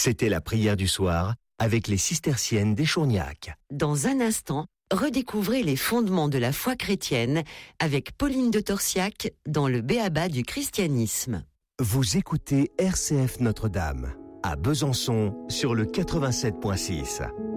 C'était la prière du soir avec les cisterciennes d'Échourgnac. Dans un instant, redécouvrez les fondements de la foi chrétienne avec Pauline de Torsiac dans le B.A.B.A. du christianisme. Vous écoutez RCF Notre-Dame à Besançon sur le 87.6.